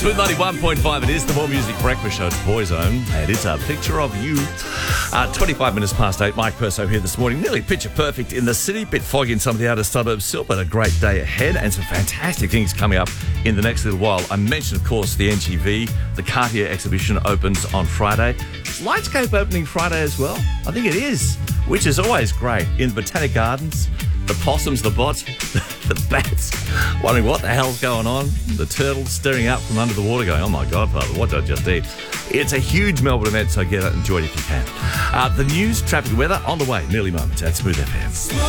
With 91.5, it is the More Music Breakfast Show. It's Boyzone, and it's a picture of you. 25 minutes past 8, Mike Perso here this morning. Nearly picture perfect in the city. Bit foggy in some of the outer suburbs still, but a great day ahead and some fantastic things coming up in the next little while. I mentioned, of course, the NGV. The Cartier exhibition opens on Friday. Is Lightscape opening Friday as well? I think it is, which is always great. In the Botanic Gardens, the possums, the bots, the bats, wondering what the hell's going on. The turtles staring out from under the water going, oh my God, Father, what did I just eat? It's a huge Melbourne event, so get out and enjoy it if you can. The news, traffic, weather on the way, nearly moments at Smooth FM.